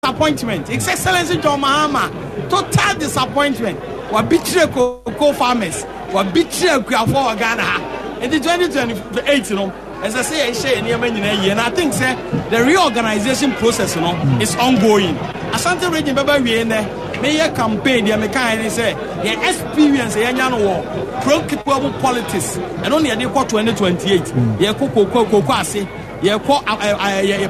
disappointment. His Excellency John Mahama, total disappointment. What betray cocoa farmers, what betray Kuafo Ghana. In the 2028, as I say, and I think the reorganization process, is ongoing. Asante region, baby, Mayor campaign, the American say, the experience, pro politics, and only a 2028.